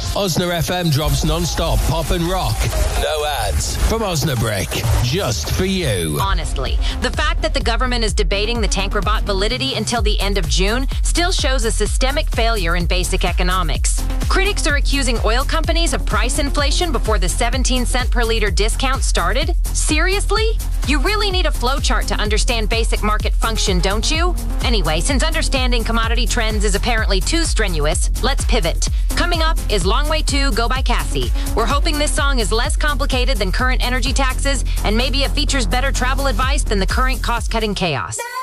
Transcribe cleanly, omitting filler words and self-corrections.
Osna FM drops non-stop pop and rock. No ads. From Osnabrick. Just for you. Honestly, the fact that the government is debating the tank robot validity until the end of June still shows a systemic failure in basic economics. Critics are accusing oil companies of price inflation before the 17-cent per liter discount started. Seriously? You really need a flowchart to understand basic market function, don't you? Anyway, since understanding commodity trends is apparently too strenuous, let's pivot. Coming up is Long Way To Go by Cassie. We're hoping this song is less complicated than current energy taxes and maybe it features better travel advice than the current cost-cutting chaos.